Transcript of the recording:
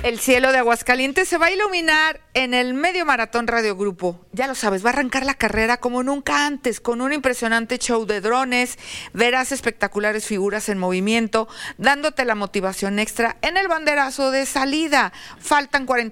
El cielo de Aguascalientes se va a iluminar en el Medio Maratón Radio Grupo. Ya lo sabes, va a arrancar la carrera como nunca antes, con un impresionante show de drones. Verás espectaculares figuras en movimiento, dándote la motivación extra en el banderazo de salida. Faltan 40